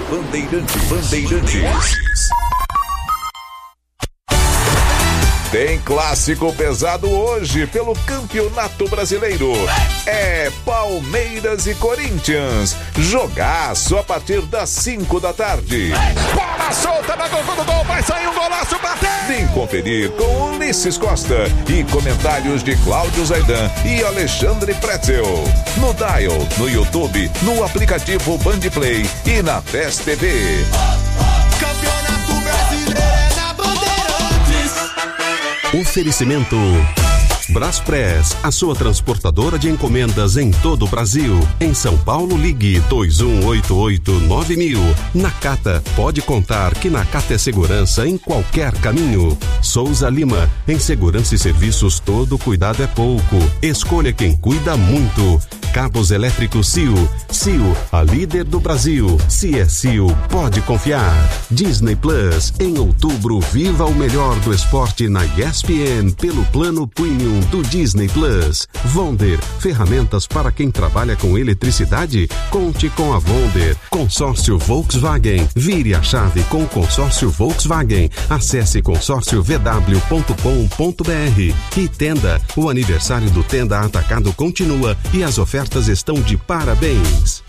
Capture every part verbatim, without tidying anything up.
Bandeirantes. Bandeirantes. Tem clássico pesado hoje pelo Campeonato Brasileiro. É Palmeiras e Corinthians. Jogaço a partir das cinco da tarde. Bola solta na gol do gol, vai sair um golaço, bateu! Vem conferir com Ulisses Costa e comentários de Cláudio Zaidan e Alexandre Pretzel. No Dial, no YouTube, no aplicativo Bandplay e na P E S T V. Campeonato Brasileiro é na Bandeirantes. Oferecimento Braspress, a sua transportadora de encomendas em todo o Brasil. Em São Paulo, ligue dois um oito oito nove mil. Nakata, pode contar que Nakata é segurança em qualquer caminho. Souza Lima, em segurança e serviços todo cuidado é pouco. Escolha quem cuida muito. Cabos elétricos C I O. C I O, a líder do Brasil. Se é C I O, pode confiar. Disney Plus, em outubro, viva o melhor do esporte na E S P N pelo plano Premium do Disney Plus. Vonder, ferramentas para quem trabalha com eletricidade? Conte com a Vonder. Consórcio Volkswagen, vire a chave com o consórcio Volkswagen. Acesse consórcio v w ponto com ponto b r. E Tenda, o aniversário do Tenda Atacado continua e as ofertas estão de parabéns.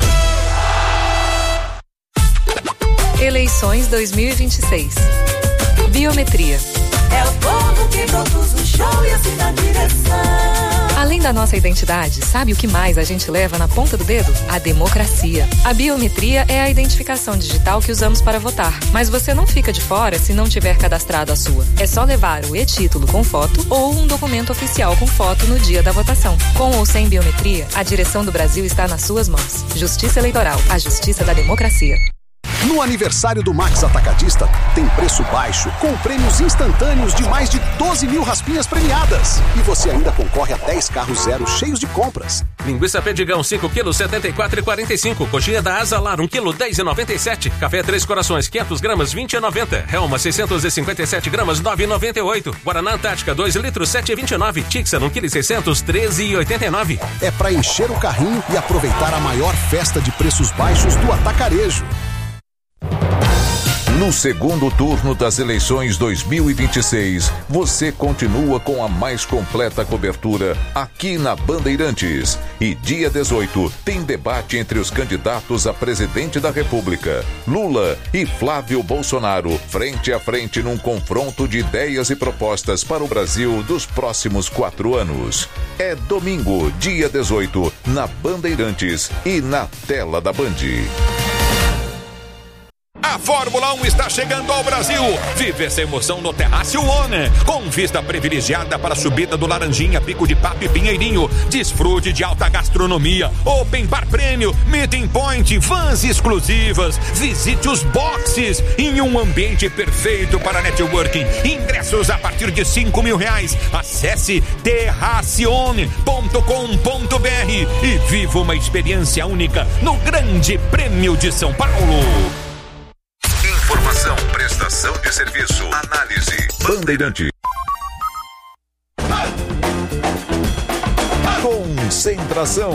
Eleições dois mil e vinte e seis. Biometria. É o povo que produz o show e assim na direção. Além da nossa identidade, sabe o que mais a gente leva na ponta do dedo? A democracia. A biometria é a identificação digital que usamos para votar. Mas você não fica de fora se não tiver cadastrado a sua. É só levar o e-título com foto ou um documento oficial com foto no dia da votação. Com ou sem biometria, a direção do Brasil está nas suas mãos. Justiça Eleitoral, a justiça da democracia. No aniversário do Max Atacadista, tem preço baixo, com prêmios instantâneos de mais de doze mil raspinhas premiadas. E você ainda concorre a dez carros zero cheios de compras. Linguiça Perdigão, cinco quilos, setenta e quatro reais e quarenta e cinco. Coxinha da Azalar, um quilo, dez reais e noventa e sete. Café Três Corações, quinhentos gramas, vinte reais e noventa. Helma, seiscentos e cinquenta e sete gramas, nove reais e noventa e oito. Guaraná Antártica, dois litros, sete reais e vinte e nove. Tixan, um quilo e seiscentos, treze reais e oitenta e nove. É para encher o carrinho e aproveitar a maior festa de preços baixos do atacarejo. No segundo turno das eleições dois mil e vinte e seis, você continua com a mais completa cobertura aqui na Bandeirantes. E dia dezoito tem debate entre os candidatos a presidente da República, Lula e Flávio Bolsonaro, frente a frente num confronto de ideias e propostas para o Brasil dos próximos quatro anos. É domingo, dia dezoito, na Bandeirantes e na tela da Band. A Fórmula um está chegando ao Brasil. Vive essa emoção no Terrácio One, com vista privilegiada para a subida do Laranjinha, Pico de Papo e Pinheirinho. Desfrute de alta gastronomia, Open Bar Prêmio, Meeting Point, vans exclusivas. Visite os boxes em um ambiente perfeito para networking. Ingressos a partir de cinco mil reais. Acesse terracione ponto com ponto b r e viva uma experiência única no Grande Prêmio de São Paulo. Informação, prestação de serviço, análise. Bandeirante. Concentração.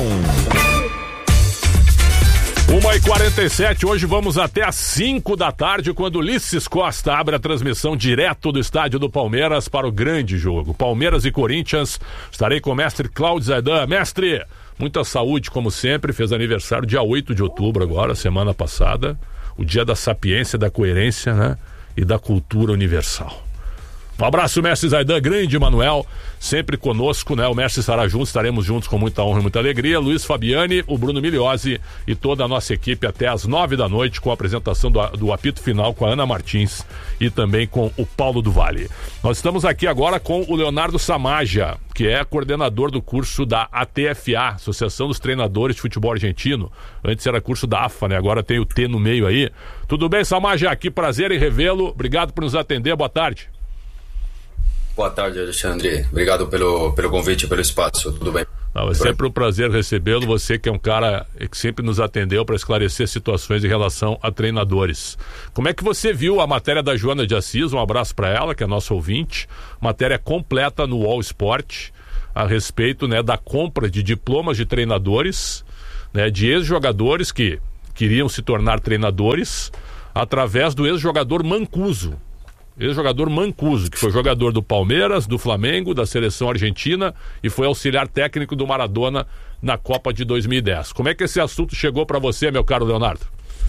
uma e quarenta e sete, hoje vamos até às cinco da tarde, quando Ulisses Costa abre a transmissão direto do estádio do Palmeiras para o grande jogo. Palmeiras e Corinthians. Estarei com o mestre Cláudio Zaidan. Mestre, muita saúde como sempre, fez aniversário dia oito de outubro agora, semana passada. O dia da sapiência, da coerência, né? E da cultura universal. Um abraço, mestre Zaidan, grande Manuel, sempre conosco, né? O mestre estará junto, estaremos juntos com muita honra e muita alegria. Luiz Fabiani, o Bruno Migliozzi e toda a nossa equipe até às nove da noite, com a apresentação do, do apito final com a Ana Martins e também com o Paulo do Vale. Nós estamos aqui agora com o Leonardo Samaja, que é coordenador do curso da A T F A, Associação dos Treinadores de Futebol Argentino. Antes era curso da A F A, né? Agora tem o T no meio aí. Tudo bem, Samaja? Que prazer em revê-lo. Obrigado por nos atender. Boa tarde. Boa tarde, Alexandre. Obrigado pelo, pelo convite e pelo espaço. Tudo bem? Não, é sempre um prazer recebê-lo. Você que é um cara que sempre nos atendeu para esclarecer situações em relação a treinadores. Como é que você viu a matéria da Joana de Assis? Um abraço para ela, que é nossa ouvinte. Matéria completa no All Sport a respeito, né, da compra de diplomas de treinadores, né, de ex-jogadores que queriam se tornar treinadores através do ex-jogador Mancuso. Ex-jogador Mancuso, que foi jogador do Palmeiras, do Flamengo, da seleção argentina e foi auxiliar técnico do Maradona na Copa de dois mil e dez. Como é que esse assunto chegou para você, meu caro Leonardo?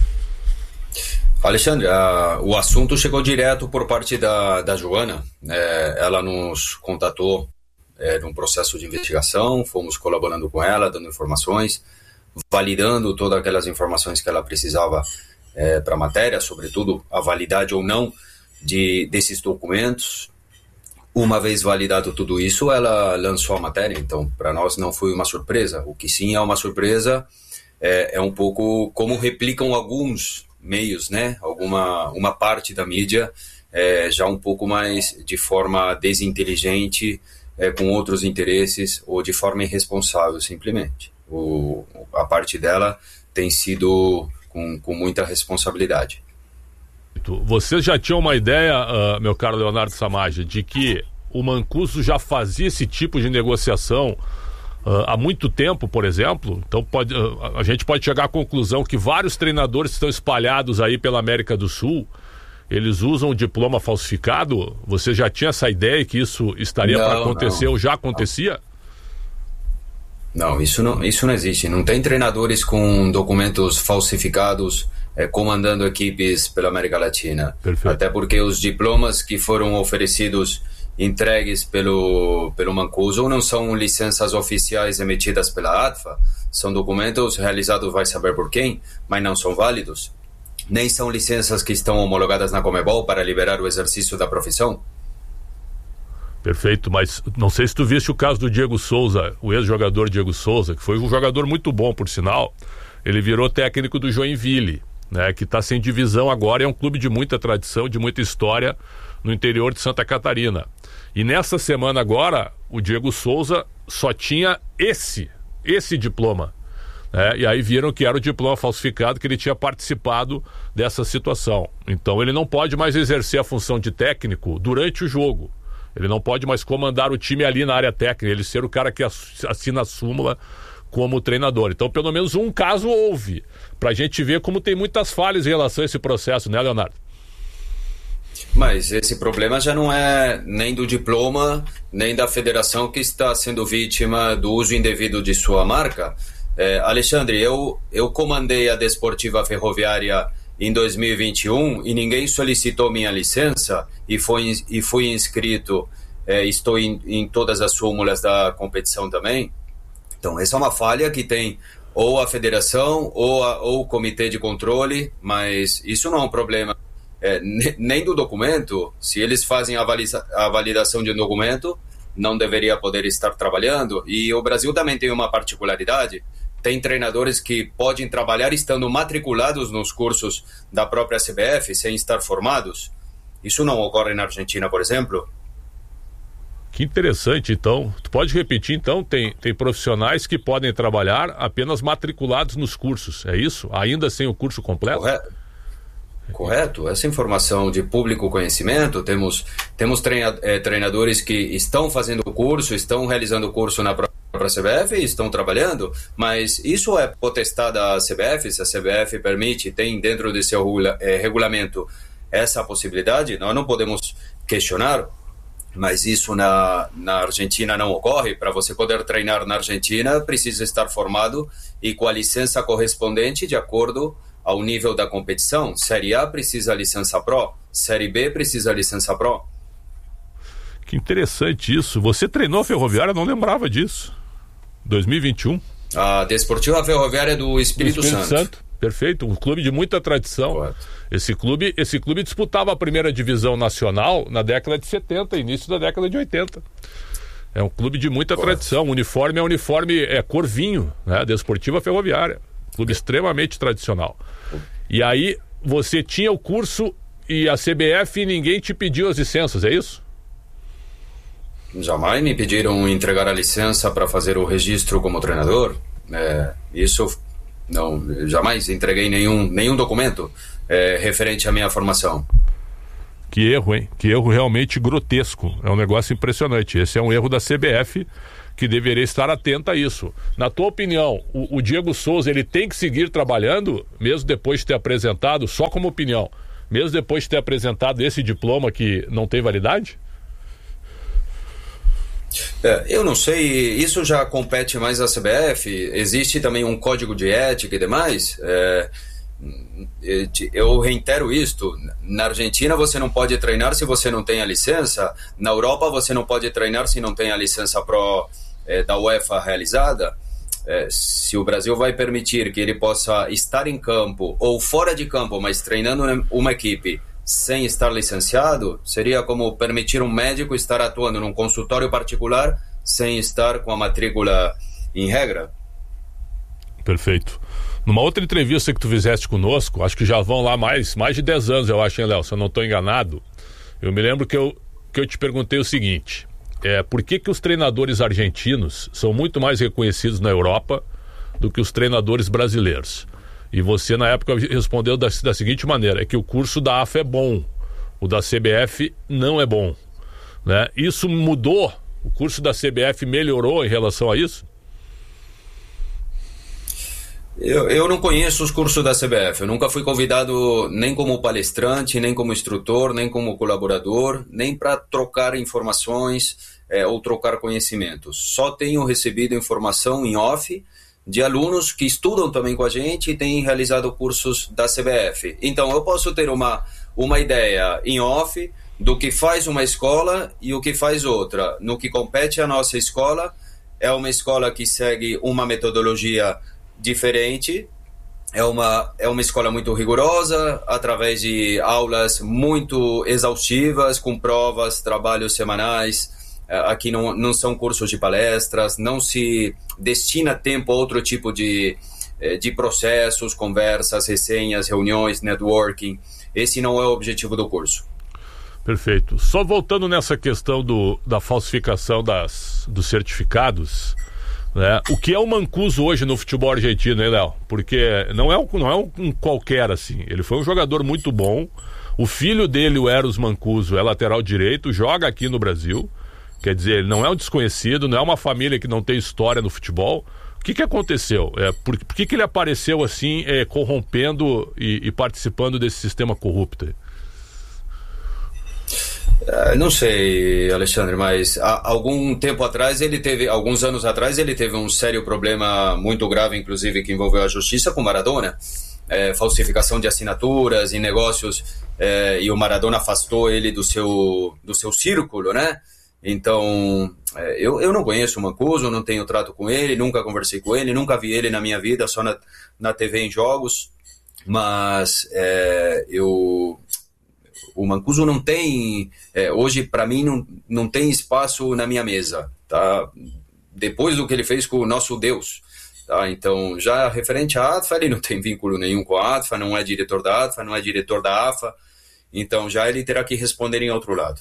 Alexandre, uh, o assunto chegou direto por parte da, da Joana. É, ela nos contatou é, num processo de investigação, fomos colaborando com ela, dando informações, validando todas aquelas informações que ela precisava é, para a matéria, sobretudo a validade ou não de, desses documentos. Uma vez validado tudo isso, ela lançou a matéria, então para nós não foi uma surpresa. O que sim é uma surpresa é, é um pouco como replicam alguns meios, né? Alguma uma parte da mídia é, já um pouco mais de forma desinteligente, é, com outros interesses ou de forma irresponsável simplesmente. O, a parte dela tem sido com, com muita responsabilidade. Vocês já tinham uma ideia, uh, meu caro Leonardo Samage, de que o Mancuso já fazia esse tipo de negociação Uh, há muito tempo, por exemplo? Então pode, uh, a gente pode chegar à conclusão que vários treinadores que estão espalhados aí pela América do Sul, eles usam o diploma falsificado. Você já tinha essa ideia que isso estaria para acontecer não, ou já acontecia? Não, isso não, isso não existe. Não tem treinadores com documentos falsificados é, comandando equipes pela América Latina. Perfeito. Até porque os diplomas que foram oferecidos, entregues pelo, pelo Mancuso, não são licenças oficiais emitidas pela A D F A, são documentos realizados vai saber por quem, mas não são válidos. Nem são licenças que estão homologadas na Conmebol para liberar o exercício da profissão. Perfeito, mas não sei se tu viste o caso do Diego Souza, o ex-jogador Diego Souza, que foi um jogador muito bom, por sinal. Ele virou técnico do Joinville, né, que está sem divisão agora, é um clube de muita tradição, de muita história no interior de Santa Catarina. E nessa semana agora, o Diego Souza só tinha esse, esse diploma. Né? E aí viram que era o diploma falsificado, que ele tinha participado dessa situação. Então ele não pode mais exercer a função de técnico durante o jogo. Ele não pode mais comandar o time ali na área técnica, ele ser o cara que assina a súmula como treinador. Então pelo menos um caso houve, pra gente ver como tem muitas falhas em relação a esse processo, né, Leonardo? Mas esse problema já não é nem do diploma, nem da federação que está sendo vítima do uso indevido de sua marca. É, Alexandre, eu, eu comandei a Desportiva Ferroviária em dois mil e vinte e um e ninguém solicitou minha licença e, foi, e fui inscrito, é, estou em, em todas as súmulas da competição também. Então, essa é uma falha que tem ou a federação ou, a, ou o comitê de controle, mas isso não é um problema. É, nem do documento. Se eles fazem a, valida, a validação de um documento, não deveria poder estar trabalhando. E o Brasil também tem uma particularidade, tem treinadores que podem trabalhar estando matriculados nos cursos da própria C B F sem estar formados. Isso não ocorre na Argentina, por exemplo. Que interessante, então. Tu pode repetir, então, tem, tem profissionais que podem trabalhar apenas matriculados nos cursos, é isso? Ainda sem o curso completo? Correto. Correto, essa informação de público conhecimento, temos, temos treina, é, treinadores que estão fazendo o curso, estão realizando o curso na própria C B F e estão trabalhando, mas isso é potestade da C B F, se a C B F permite, tem dentro de seu regula, é, regulamento essa possibilidade, nós não podemos questionar, mas isso na, na Argentina não ocorre. Para você poder treinar na Argentina, precisa estar formado e com a licença correspondente de acordo ao nível da competição. Série A precisa licença Pro, Série B precisa licença Pro. Que interessante isso. Você treinou a Ferroviária, não lembrava disso. dois mil e vinte e um. A Desportiva Ferroviária do Espírito, do Espírito Santo. Santo. Perfeito, um clube de muita tradição. Correto. Esse clube, esse clube disputava a primeira divisão nacional na década de setenta, início da década de oitenta. É um clube de muita Correto. tradição. O uniforme é uniforme, é cor vinho, né? Desportiva Ferroviária. Clube extremamente tradicional. E aí você tinha o curso e a C B F e ninguém te pediu as licenças, é isso? Jamais me pediram entregar a licença para fazer o registro como treinador. É, isso não, jamais entreguei nenhum, nenhum documento é, referente à minha formação. Que erro, hein? Que erro realmente grotesco. É um negócio impressionante. Esse é um erro da C B F que deveria estar atenta a isso. Na tua opinião, o, o Diego Souza, ele tem que seguir trabalhando, mesmo depois de ter apresentado, só como opinião, mesmo depois de ter apresentado esse diploma que não tem validade? É, eu não sei, isso já compete mais à C B F, existe também um código de ética e demais. É, eu reitero isto, na Argentina você não pode treinar se você não tem a licença, na Europa você não pode treinar se não tem a licença Pro é, da UEFA realizada. É, se o Brasil vai permitir que ele possa estar em campo ou fora de campo, mas treinando uma equipe sem estar licenciado, seria como permitir um médico estar atuando num consultório particular sem estar com a matrícula em regra. Perfeito. Numa outra entrevista que tu fizeste conosco, acho que já vão lá mais, mais de dez anos, eu acho, hein, Léo? Se eu não estou enganado, eu me lembro que eu, que eu te perguntei o seguinte, é, por que que os treinadores argentinos são muito mais reconhecidos na Europa do que os treinadores brasileiros? E você, na época, respondeu da, da seguinte maneira, é que o curso da A F A é bom, o da C B F não é bom, né? Isso mudou? O curso da C B F melhorou em relação a isso? Eu, eu não conheço os cursos da C B F, eu nunca fui convidado nem como palestrante, nem como instrutor, nem como colaborador, nem para trocar informações é, ou trocar conhecimentos. Só tenho recebido informação em off de alunos que estudam também com a gente e têm realizado cursos da C B F. Então eu posso ter uma, uma ideia em off do que faz uma escola e o que faz outra. No que compete a nossa escola, é uma escola que segue uma metodologia diferente, é uma, é uma escola muito rigorosa, através de aulas muito exaustivas, com provas, trabalhos semanais. Aqui não, não são cursos de palestras, não se destina tempo a outro tipo de, de processos, conversas, resenhas, reuniões, networking. Esse não é o objetivo do curso. Perfeito. Só voltando nessa questão do, da falsificação das, dos certificados, né? O que é o Mancuso hoje no futebol argentino, hein, Léo? Porque não é, um, não é um qualquer assim. Ele foi um jogador muito bom. O filho dele, o Eros Mancuso, é lateral direito, joga aqui no Brasil. Quer dizer, ele não é um desconhecido, não é uma família que não tem história no futebol. O que que aconteceu? É, por, por que que ele apareceu assim, é, corrompendo e, e participando desse sistema corrupto? Uh, não sei, Alexandre, mas há algum tempo atrás ele teve, alguns anos atrás ele teve um sério problema muito grave, inclusive que envolveu a justiça com Maradona, é, falsificação de assinaturas e negócios, é, e o Maradona afastou ele do seu, do seu círculo, né? Então, é, eu, eu não conheço o Mancuso, não tenho trato com ele, nunca conversei com ele, nunca vi ele na minha vida, só na, na T V em jogos, mas é, eu... O Mancuso não tem, é, hoje para mim não, não tem espaço na minha mesa, tá? Depois do que ele fez com o nosso Deus, tá? Então já referente à A T F A, ele não tem vínculo nenhum com a A T F A, não é diretor da A T F A, não é diretor da A F A, então já ele terá que responder em outro lado.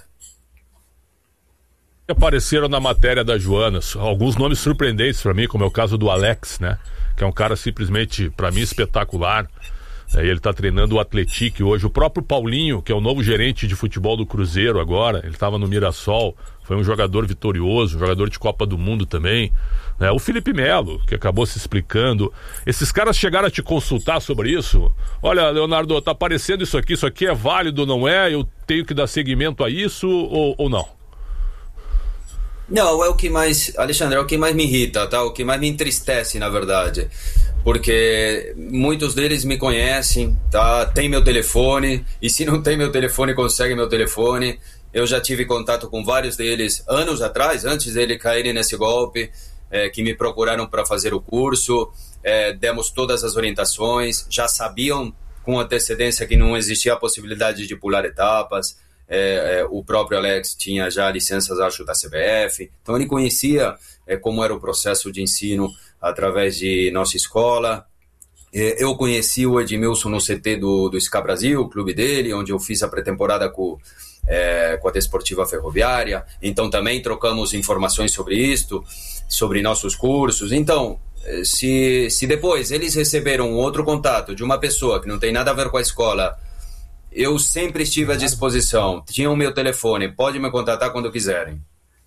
Apareceram na matéria da Joana alguns nomes surpreendentes para mim, como é o caso do Alex, né? Que é um cara simplesmente, para mim, espetacular. É, ele está treinando o Atlético hoje. O próprio Paulinho, que é o novo gerente de futebol do Cruzeiro agora, ele estava no Mirassol, foi um jogador vitorioso, um jogador de Copa do Mundo também. É, o Felipe Melo, que acabou se explicando. Esses caras chegaram a te consultar sobre isso? Olha, Leonardo, tá aparecendo isso aqui, isso aqui é válido ou não é? Eu tenho que dar seguimento a isso ou, ou não? Não, é o que mais, Alexandre, é o que mais me irrita, tá? O que mais me entristece, na verdade. Porque muitos deles me conhecem, tá? Tem meu telefone, e se não tem meu telefone, consegue meu telefone. Eu já tive contato com vários deles anos atrás, antes dele caírem nesse golpe, é, que me procuraram para fazer o curso, é, demos todas as orientações, já sabiam com antecedência que não existia a possibilidade de pular etapas. É, é, o próprio Alex tinha já licenças, acho, da C B F, então ele conhecia é, como era o processo de ensino através de nossa escola. É, eu conheci o Edmilson no C T do, do S C A Brasil, o clube dele, onde eu fiz a pré-temporada com, é, com a Desportiva Ferroviária, então também trocamos informações sobre isto, sobre nossos cursos. Então, se, se depois eles receberam outro contato de uma pessoa que não tem nada a ver com a escola, eu sempre estive à disposição. Tinha o meu telefone, pode me contatar quando quiserem.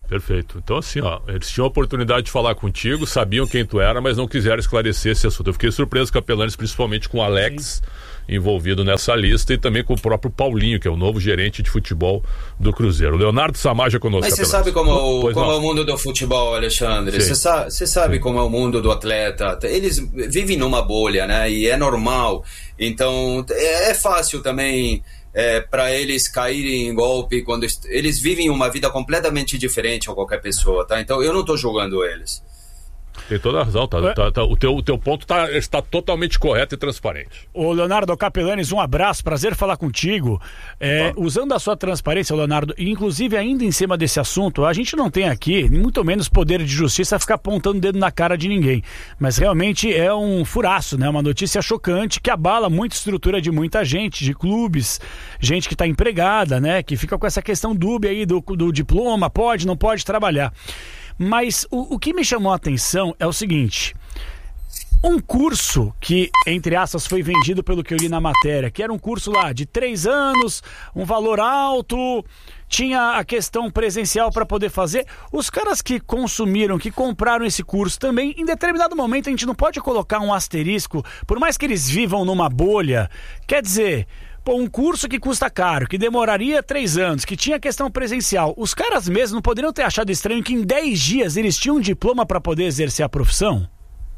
Perfeito. Então, assim, ó, eles tinham a oportunidade de falar contigo, sabiam quem tu era, mas não quiseram esclarecer esse assunto. Eu fiquei surpreso, Capelanes, principalmente com o Alex Sim. envolvido nessa lista e também com o próprio Paulinho, que é o novo gerente de futebol do Cruzeiro. Leonardo Samaja conosco. Mas você Capelanes. sabe como, o, como é o mundo do futebol, Alexandre? Você sabe, você sabe Sim. como é o mundo do atleta. Eles vivem numa bolha, né? E é normal. Então, é, é fácil também... É, para eles caírem em golpe quando est- eles vivem uma vida completamente diferente a qualquer pessoa, tá? Então eu não tô julgando eles. Tem toda a razão, tá, tá, tá, o, teu, o teu ponto tá, está totalmente correto e transparente. Ô Leonardo Capelanes, um abraço, prazer falar contigo. É, usando a sua transparência, Leonardo, e inclusive ainda em cima desse assunto, a gente não tem aqui, muito menos poder de justiça, ficar apontando o dedo na cara de ninguém. Mas realmente é um furaço, né? Uma notícia chocante que abala muita estrutura de muita gente, de clubes, gente que está empregada, né? Que fica com essa questão dúbia aí do, do diploma, pode, não pode trabalhar. Mas o, o que me chamou a atenção é o seguinte: um curso que, entre aspas, foi vendido pelo que eu li na matéria, que era um curso lá de três anos, um valor alto, tinha a questão presencial para poder fazer. Os caras que consumiram, que compraram esse curso também, em determinado momento a gente não pode colocar um asterisco, por mais que eles vivam numa bolha, quer dizer... Pô, um curso que custa caro, que demoraria três anos, que tinha questão presencial, os caras mesmos não poderiam ter achado estranho que em dez dias eles tinham um diploma para poder exercer a profissão?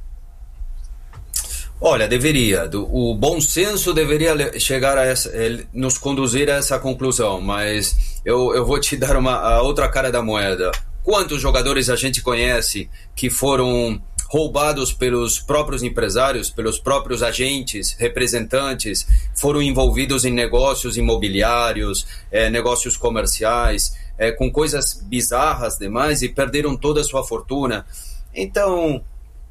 Olha, deveria. O bom senso deveria chegar a essa, nos conduzir a essa conclusão, mas eu, eu vou te dar uma, a outra cara da moeda. Quantos jogadores a gente conhece que foram... roubados pelos próprios empresários, pelos próprios agentes, representantes, foram envolvidos em negócios imobiliários, é, negócios comerciais, é, com coisas bizarras demais e perderam toda a sua fortuna. Então,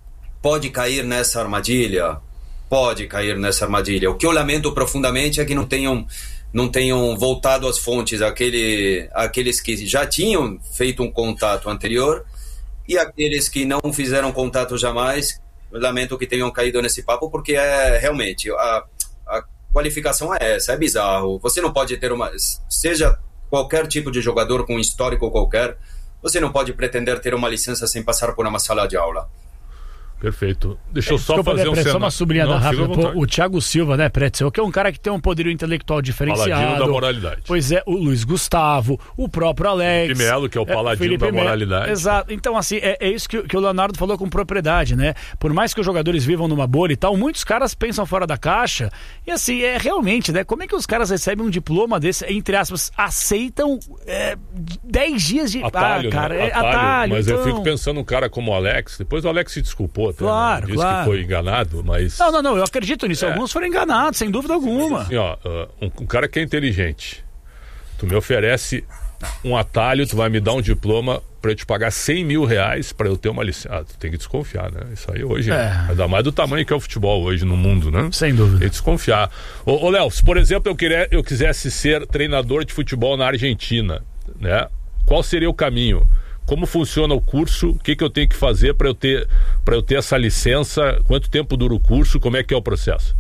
pode cair nessa armadilha? Pode cair nessa armadilha. O que eu lamento profundamente é que não tenham, não tenham voltado às fontes, aquele, aqueles que já tinham feito um contato anterior. E aqueles que não fizeram contato jamais, lamento que tenham caído nesse papo, porque é realmente, a, a qualificação é essa, é bizarro. Você não pode ter uma... Seja qualquer tipo de jogador com histórico qualquer, você não pode pretender ter uma licença sem passar por uma sala de aula. Perfeito. Deixa eu só Desculpa, fazer né, um Pretzel, cenário. Só uma sublinhada rápida. Pô, o Thiago Silva, né, Pretzel, que é um cara que tem um poderio intelectual diferenciado. Paladino da moralidade. Pois é, o Luiz Gustavo, o próprio Alex. Felipe Melo, que é o paladino é, da moralidade. Melo. Exato. Então, assim, é, é isso que, que o Leonardo falou com propriedade, né? Por mais que os jogadores vivam numa bolha e tal, muitos caras pensam fora da caixa. E assim, é realmente, né? Como é que os caras recebem um diploma desse, entre aspas, aceitam é, dez dias de... Atalho, ah, cara, né? é atalho. atalho mas então... eu fico pensando um cara como o Alex, depois o Alex se desculpou até, claro, né? Disse claro. que foi enganado, mas... Não, não, não, eu acredito nisso. É. Alguns foram enganados, sem dúvida alguma. Assim, ó, um, um cara que é inteligente, tu me oferece um atalho, tu vai me dar um diploma pra eu te pagar cem mil reais pra eu ter uma licença. Ah, tu tem que desconfiar, né? Isso aí hoje, é. ainda mais do tamanho que é o futebol hoje no mundo, né? Sem dúvida. Tem que desconfiar. Ô, ô Léo, se por exemplo eu, queria, eu quisesse ser treinador de futebol na Argentina, né? Qual seria o caminho? Como funciona o curso? O que, que eu tenho que fazer para eu ter para eu ter essa licença? Quanto tempo dura o curso? Como é que é o processo?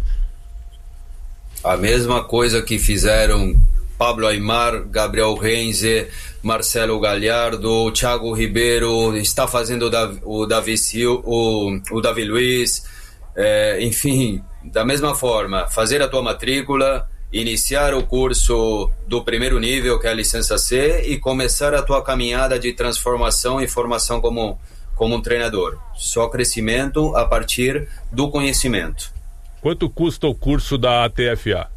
A mesma coisa que fizeram Pablo Aimar, Gabriel Renze, Marcelo Gallardo, Thiago Ribeiro, está fazendo o Davi, o Davi, Sil, o, o Davi Luiz, é, enfim, da mesma forma, fazer a tua matrícula, iniciar o curso do primeiro nível, que é a licença C, e começar a tua caminhada de transformação e formação como, como um treinador. Só crescimento a partir do conhecimento. Quanto custa o curso da A T F A?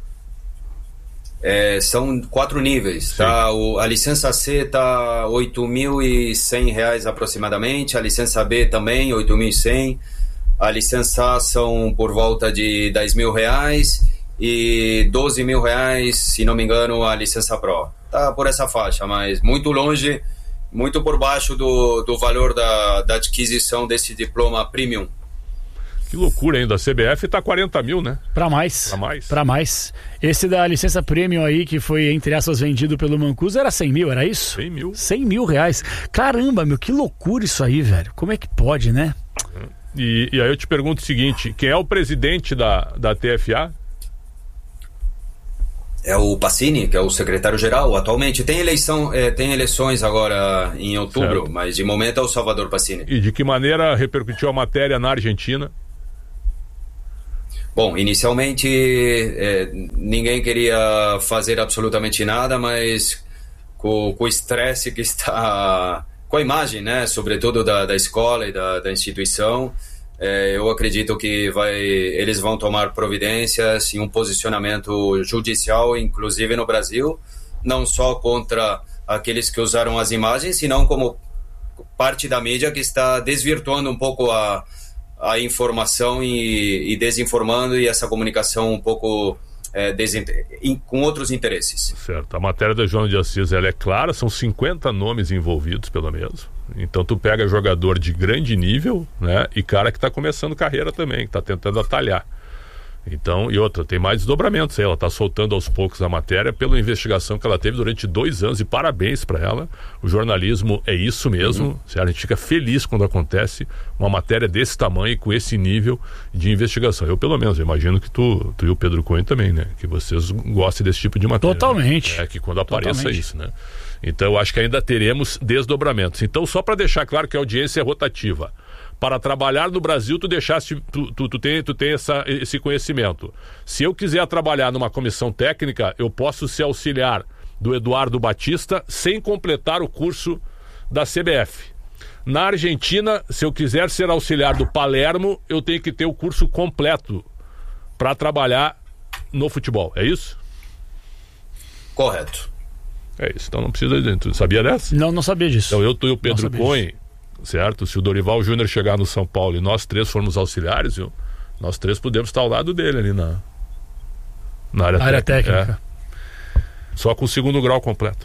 É, são quatro níveis, tá? O, a licença C está oito mil e cem reais aproximadamente, a licença B também oito mil e cem, a licença A são por volta de dez mil reais e doze mil reais, se não me engano, a licença Pro. Tá por essa faixa, mas muito longe, muito por baixo do, do valor da, da adquisição desse diploma Premium. Que loucura ainda, a C B F tá quarenta mil, né? Pra mais. Pra mais. Pra mais. Esse da licença Premium aí, que foi, entre aspas, vendido pelo Mancuso, era cem mil, era isso? cem mil. cem mil reais. Caramba, meu, que loucura isso aí, velho. Como é que pode, né? E, e aí eu te pergunto o seguinte, quem é o presidente da, da T F A? é o Pacini, que é o secretário-geral. Atualmente tem eleição, é, tem eleições agora em outubro, certo. Mas de momento é o Salvador Pacini. E de que maneira repercutiu a matéria na Argentina? Bom, inicialmente é, ninguém queria fazer absolutamente nada, mas com, com o estresse que está, com a imagem, né, sobretudo da, da escola e da, da instituição, é, eu acredito que vai, eles vão tomar providências e um posicionamento judicial, inclusive no Brasil, não só contra aqueles que usaram as imagens, senão como parte da mídia que está desvirtuando um pouco a a informação e, e desinformando, e essa comunicação um pouco é, desinter... com outros interesses. Certo. A matéria da Joana de Assis, ela é clara, são cinquenta nomes envolvidos, pelo menos. Então tu pega jogador de grande nível, né, e cara que está começando carreira também, que está tentando atalhar. Então, e outra, tem mais desdobramentos aí. Ela está soltando aos poucos a matéria pela investigação que ela teve durante dois anos, e parabéns para ela. O jornalismo é isso mesmo. Uhum. A gente fica feliz quando acontece uma matéria desse tamanho e com esse nível de investigação. Eu, pelo menos, imagino que tu, tu e o Pedro Cunha também, né? Que vocês gostem desse tipo de matéria. Totalmente. Né? É que quando apareça Totalmente. isso, né? Então, eu acho que ainda teremos desdobramentos. Então, só para deixar claro que a audiência é rotativa. Para trabalhar no Brasil, tu deixaste, tu, tu, tu tem, tu tem essa, esse conhecimento. Se eu quiser trabalhar numa comissão técnica, eu posso ser auxiliar do Eduardo Batista sem completar o curso da C B F. Na Argentina, se eu quiser ser auxiliar do Palermo, eu tenho que ter o curso completo para trabalhar no futebol. É isso? Correto. É isso. Então não precisa... Tu sabia dessa? Não, não sabia disso. Então eu, tu e o Pedro Cunha... Certo? Se o Dorival Júnior chegar no São Paulo e nós três formos auxiliares, viu? Nós três podemos estar ao lado dele ali na, na área, área técnica. técnica. É. Só com o segundo grau completo.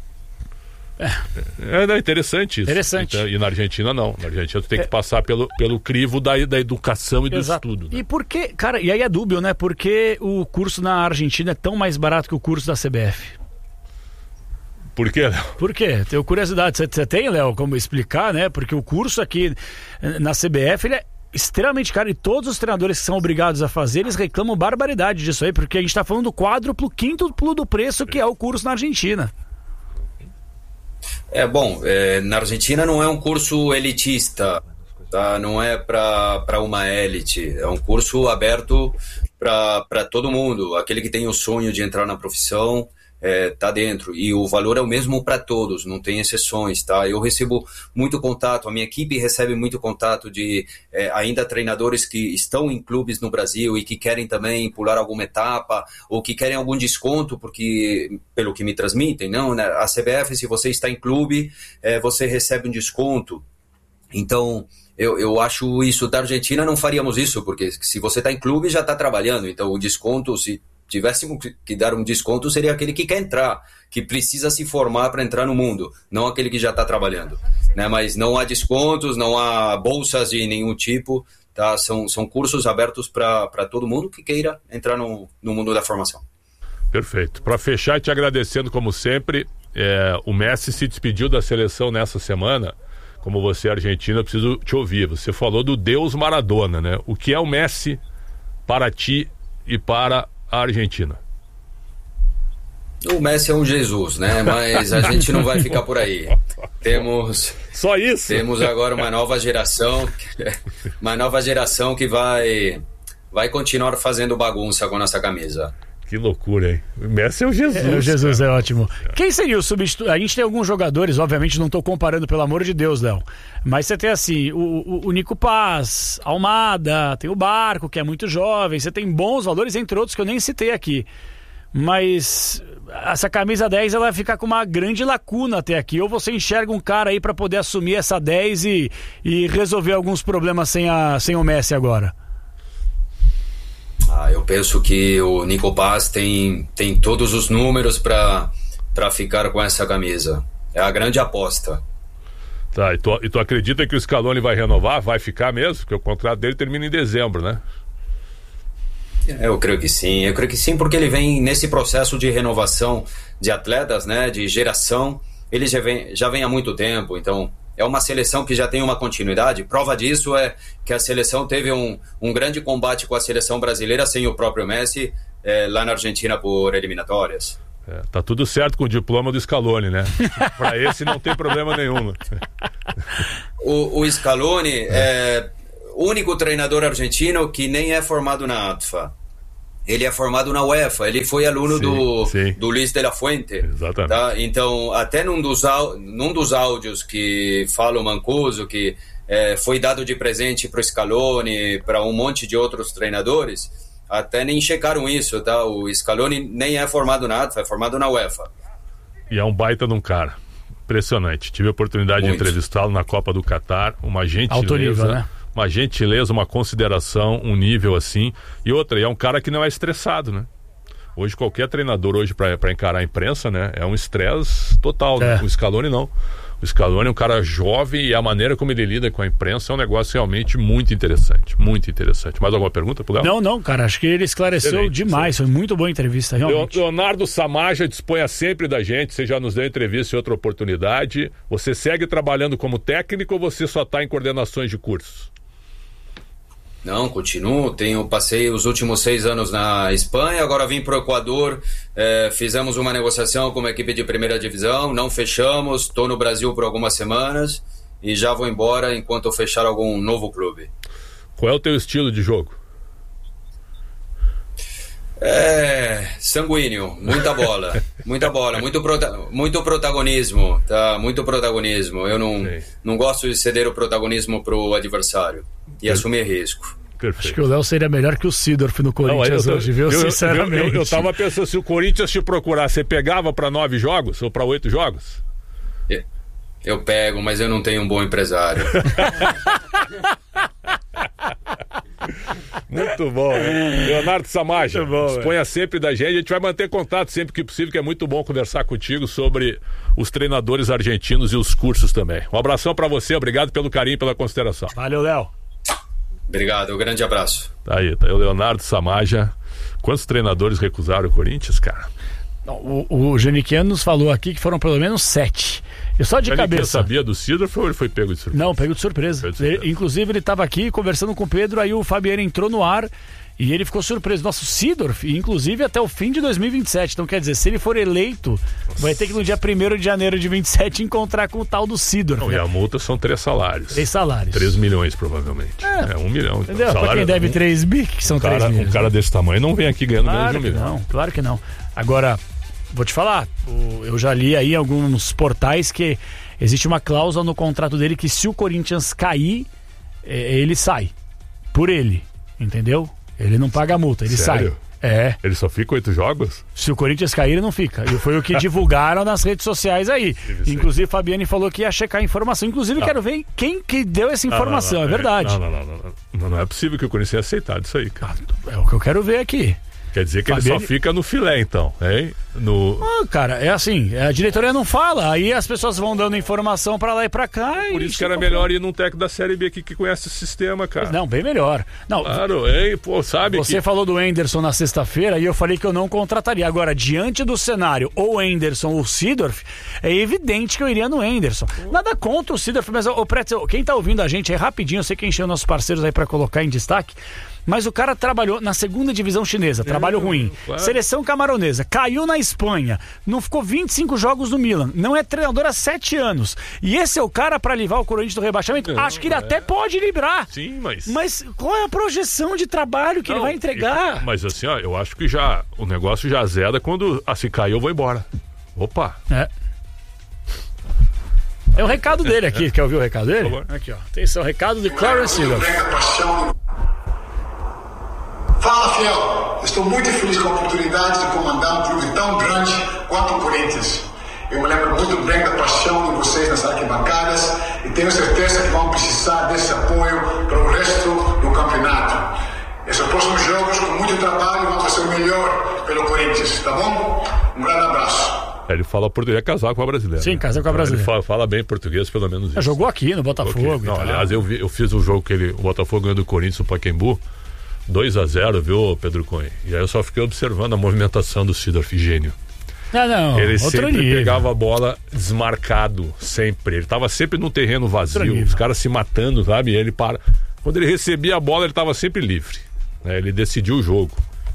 É, é, é interessante isso. Interessante. Então, e na Argentina não. Na Argentina tu tem que é. passar pelo, pelo crivo da, da educação e do Exato. estudo. Né? E por que, cara, e aí é dúbio, né? Por que o curso na Argentina é tão mais barato que o curso da C B F? Por quê, Léo? Por quê? Tenho curiosidade. Você tem, Léo, como explicar, né? Porque o curso aqui na C B F, ele é extremamente caro, e todos os treinadores que são obrigados a fazer, eles reclamam barbaridade disso aí, porque a gente tá falando do quádruplo, quíntuplo do preço que é o curso na Argentina. É, bom, é, na Argentina não é um curso elitista, tá? Não é para uma élite, é um curso aberto para todo mundo, aquele que tem o sonho de entrar na profissão. É, tá dentro, e o valor é o mesmo para todos, não tem exceções, tá? Eu recebo muito contato, a minha equipe recebe muito contato de é, ainda treinadores que estão em clubes no Brasil e que querem também pular alguma etapa, ou que querem algum desconto, porque, pelo que me transmitem, não, né? A C B F, se você está em clube, é, você recebe um desconto. Então, eu, eu acho isso. Da Argentina não faríamos isso, porque se você está em clube, já está trabalhando, então o desconto, se tivesse que dar um desconto, seria aquele que quer entrar, que precisa se formar para entrar no mundo, não aquele que já está trabalhando, né? Mas não há descontos, não há bolsas de nenhum tipo, tá? São, são cursos abertos para todo mundo que queira entrar no, no mundo da formação. Perfeito. Para fechar, te agradecendo como sempre, é, o Messi se despediu da seleção nessa semana. Como você é argentino, eu preciso te ouvir. Você falou do Deus Maradona, né? O que é o Messi para ti e para a Argentina? O Messi é um Jesus, né? Mas a gente não vai ficar por aí. Temos só isso. Temos agora uma nova geração, uma nova geração que vai vai continuar fazendo bagunça com nossa camisa. Que loucura, hein? O Messi é o Jesus. É, o Jesus cara. É ótimo. Quem seria o substituto? A gente tem alguns jogadores, obviamente não estou comparando, pelo amor de Deus, Léo. Mas você tem assim, o, o, o Nico Paz, Almada, tem o Barco, que é muito jovem, você tem bons valores, entre outros que eu nem citei aqui. Mas essa camisa dez, ela vai ficar com uma grande lacuna até aqui. Ou você enxerga um cara aí para poder assumir essa dez e, e resolver alguns problemas sem, a, sem o Messi agora? Ah, eu penso que o Nico Paz tem, tem todos os números para ficar com essa camisa. É a grande aposta. Tá, e tu, e tu acredita que o Scaloni vai renovar? Vai ficar mesmo? Porque o contrato dele termina em dezembro, né? Eu creio que sim, eu creio que sim, porque ele vem nesse processo de renovação de atletas, né, de geração, ele já vem, já vem há muito tempo, então é uma seleção que já tem uma continuidade. Prova disso é que a seleção teve um, um grande combate com a seleção brasileira sem o próprio Messi, é, lá na Argentina por eliminatórias. É, tá tudo certo com o diploma do Scaloni, né? Para esse não tem problema nenhum. O, o Scaloni é o único treinador argentino que nem é formado na A T F A. Ele é formado na UEFA, ele foi aluno sim, do, sim. do Luis de la Fuente. Exatamente. Tá? Então, até num dos, num dos áudios que fala o Mancuso, que é, foi dado de presente para o Scaloni, para um monte de outros treinadores, até nem checaram isso, tá? O Scaloni nem é formado na A T F A, é formado na UEFA. E é um baita de um cara. Impressionante. Tive a oportunidade Muito. de entrevistá-lo na Copa do Catar, uma gentileza... Alto nível, né? Uma gentileza, uma consideração, um nível assim. E outra, e é um cara que não é estressado, né? Hoje qualquer treinador hoje para encarar a imprensa, né? É um estresse total, é. né? O Scaloni não. O Scaloni é um cara jovem e a maneira como ele lida com a imprensa é um negócio realmente muito interessante. Muito interessante. Mais alguma pergunta pro Léo? Não, não, cara. Acho que ele esclareceu Excelente, demais. Sim. Foi muito boa a entrevista, realmente. Leonardo Samaja disponha sempre da gente. Você já nos deu entrevista em outra oportunidade. Você segue trabalhando como técnico ou você só está em coordenações de cursos? Não, continuo, tenho, passei os últimos seis anos na Espanha, agora vim para o Equador, é, fizemos uma negociação com uma equipe de primeira divisão, não fechamos, estou no Brasil por algumas semanas e já vou embora enquanto eu fechar algum novo clube. Qual é o teu estilo de jogo? É, sanguíneo, muita bola, muita bola, muito, prota- muito protagonismo, tá? Muito protagonismo. Eu não, não gosto de ceder o protagonismo pro adversário e Perfeito. assumir risco. Perfeito. Acho que o Léo seria melhor que o Seedorf no Corinthians não, eu, hoje, viu? Eu, Sinceramente. Eu, eu, eu tava pensando, se o Corinthians te procurar, você pegava para nove jogos ou para oito jogos? Eu, eu pego, mas eu não tenho um bom empresário. Muito bom, né? Leonardo Samaja, disponha sempre da gente. A gente vai manter contato sempre que possível, que é muito bom conversar contigo sobre os treinadores argentinos e os cursos também. Um abração pra você, obrigado pelo carinho e pela consideração. Valeu, Léo. Obrigado, um grande abraço. Tá aí, tá aí o Leonardo Samaja. Quantos treinadores recusaram o Corinthians, cara? O, o Geniquiano nos falou aqui que foram pelo menos sete. E só de cabeça. Você sabia do Seedorf ou ele foi pego de surpresa? Não, pego de surpresa. Pego de surpresa. Ele, inclusive, ele estava aqui conversando com o Pedro, aí o Fabiano entrou no ar e ele ficou surpreso. Nossa, o Seedorf, inclusive até o fim de dois mil e vinte e sete. Então, quer dizer, se ele for eleito, Nossa. vai ter que no dia primeiro de janeiro de vinte e sete encontrar com o tal do Seedorf. Não, e a multa são três salários. Três salários. Três milhões, provavelmente. É, é um milhão. Entendeu? Pra quem deve um, três bi, que são um três cara, milhões. Um cara desse tamanho não vem aqui ganhando claro menos de um milhão. Não, claro que não. Agora, vou te falar, eu já li aí alguns portais que existe uma cláusula no contrato dele que se o Corinthians cair, ele sai. Por ele, entendeu? Ele não paga a multa, ele Sério? sai. É. Ele só fica oito jogos? Se o Corinthians cair, ele não fica. E foi o que divulgaram nas redes sociais aí. Inclusive, Fabiane falou que ia checar a informação. Inclusive, ah. quero ver quem que deu essa informação. Não, não, não, é verdade. Não, não, não, não, não. Não é possível que o Corinthians tenha aceitado isso aí, cara. É o que eu quero ver aqui. Quer dizer que Fabiane... ele só fica no filé, então, hein? No... Ah, cara, é assim, a diretoria não fala, aí as pessoas vão dando informação pra lá e pra cá. Por e isso que era melhor ir num técnico da Série B aqui que conhece o sistema, cara. Não, bem melhor. Não, claro, hein? Pô, sabe Você que... falou do Anderson na sexta-feira e eu falei que eu não contrataria. Agora, diante do cenário, ou Anderson ou Seedorf, é evidente que eu iria no Anderson. Nada contra o Seedorf, mas, ô, Pretzel, quem tá ouvindo a gente aí rapidinho, eu sei que encheu nossos parceiros aí pra colocar em destaque, mas o cara trabalhou na segunda divisão chinesa, trabalho é, ruim. Claro. Seleção camaronesa, caiu na Espanha, não ficou vinte e cinco jogos no Milan, não é treinador há sete anos. E esse é o cara pra livrar o Corinthians do rebaixamento? Não, Acho que ele é... até pode livrar. Sim, mas... Mas qual é a projeção de trabalho que não, ele vai entregar? Eu, mas assim, ó, eu acho que já o negócio já zeda quando ah, se cair eu vou embora. Opa! É. É o recado dele aqui, é. Quer ouvir o recado dele? Por favor. Aqui, ó. Atenção, recado de Clarence Seedorf. Fala, fiel! Estou muito feliz com a oportunidade de comandar um clube tão grande quanto o Corinthians. Eu me lembro muito bem da paixão de vocês nas arquibancadas e tenho certeza que vão precisar desse apoio para o resto do campeonato. Esses próximos jogos, com muito trabalho, vão fazer o melhor pelo Corinthians, tá bom? Um grande abraço. Ele fala português, é casar com a brasileira. Sim, casar com a brasileira. Ele fala, fala bem português, pelo menos isso. Jogou aqui no Botafogo. Okay. Não, aliás, eu, vi, eu fiz um jogo que ele, o Botafogo ganhou do Corinthians, o Pacaembu, dois a zero, viu, Pedro Cunha? E aí eu só fiquei observando a movimentação do Seedorf, gênio. Não, não, ele sempre nível. pegava a bola desmarcado, sempre. Ele tava sempre no terreno vazio, os caras se matando, sabe? E ele para. Quando ele recebia a bola, ele tava sempre livre. Né? Ele decidiu o jogo.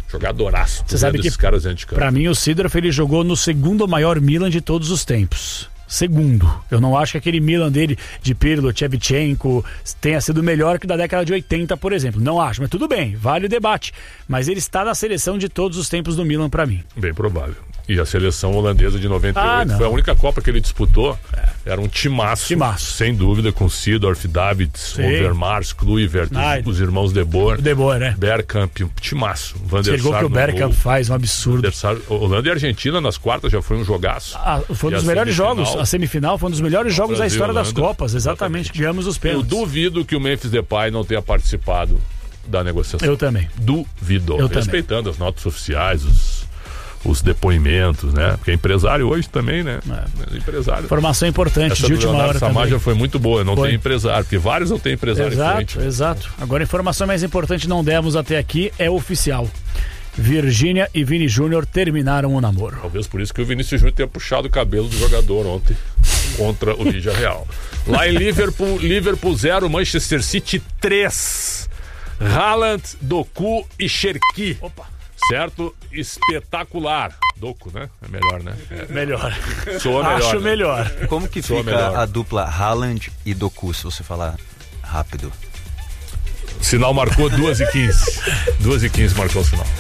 Jogadoraço. Você sabe que, caras de pra mim, o Seedorf, ele jogou no segundo maior Milan de todos os tempos. Segundo. Eu não acho que aquele Milan dele, de Pirlo, Shevchenko, tenha sido melhor que da década de oitenta, por exemplo. Não acho, mas tudo bem, vale o debate. Mas ele está na seleção de todos os tempos do Milan pra mim. Bem provável. E a seleção holandesa de noventa e oito ah, foi a única Copa que ele disputou. Era um timaço, timaço. sem dúvida, com Seedorf, Davids, Overmars, Kluivert, os, os irmãos De Boer, De Boer, né? Bergkamp, um timaço. Van der Sar que o Bergkamp faz, um absurdo. Sar, Holanda e Argentina nas quartas já foi um jogaço. Ah, foi um dos melhores jogos. A semifinal foi um dos melhores jogos da história das Copas. Exatamente, exatamente. Ganhamos os pênaltis. Eu duvido que o Memphis Depay não tenha participado da negociação. Eu também. Duvido. Eu Respeitando também. as notas oficiais, os... os depoimentos, né? Porque é empresário hoje também, né? É. Empresário. Informação importante. Essa de última Leonardo hora Samar também. já foi muito boa, não foi. tem empresário, porque vários não tem empresário. Exato, frente, exato. Agora a informação mais importante não demos até aqui é oficial. Virgínia e Vini Júnior terminaram o namoro. Talvez por isso que o Vinícius Júnior tenha puxado o cabelo do jogador ontem contra o Villarreal. Lá em Liverpool, Liverpool zero, Manchester City três. Haaland, Doku e Cherki. Opa. Certo? Espetacular. Doku, né? É melhor, né? É. Melhor. Soa melhor. Acho né? melhor. Como que Soa fica melhor. a dupla Haaland e Doku, se você falar rápido? O sinal marcou duas e quinze. duas e quinze marcou o sinal.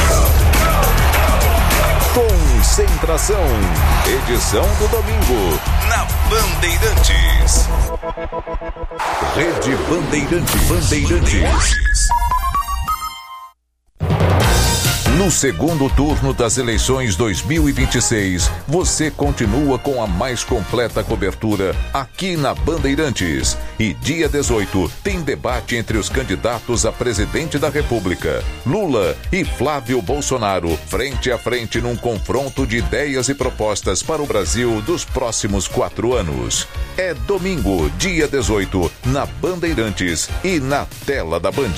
Concentração. Edição do domingo. Na Bandeirantes. Rede Bandeirantes. Bandeirantes. No segundo turno das eleições dois mil e vinte e seis, você continua com a mais completa cobertura aqui na Bandeirantes. E dia dezoito tem debate entre os candidatos a presidente da República, Lula e Flávio Bolsonaro, frente a frente num confronto de ideias e propostas para o Brasil dos próximos quatro anos. É domingo, dia dezoito, na Bandeirantes e na tela da Band.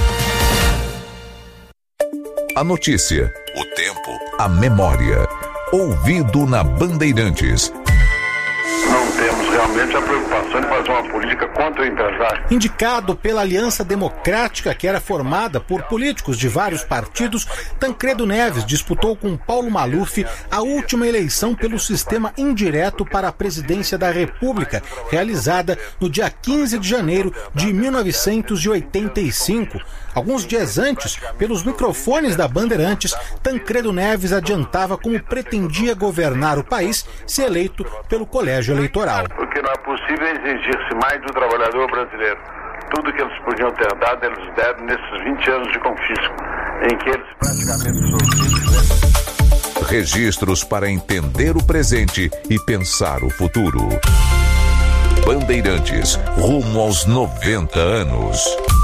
A notícia, o tempo, a memória. Ouvido na Bandeirantes. Não temos realmente a preocupação de fazer uma política contra o empresário. Indicado pela Aliança Democrática, que era formada por políticos de vários partidos, Tancredo Neves disputou com Paulo Maluf a última eleição pelo sistema indireto para a presidência da República, realizada no dia quinze de janeiro de mil novecentos e oitenta e cinco. Alguns dias antes, pelos microfones da Bandeirantes, Tancredo Neves adiantava como pretendia governar o país se eleito pelo colégio eleitoral. Porque não é possível exigir-se mais do trabalhador brasileiro. Tudo que eles podiam ter dado, eles deram nesses vinte anos de confisco, em que eles praticamente sofreram. Registros para entender o presente e pensar o futuro. Bandeirantes, rumo aos noventa anos.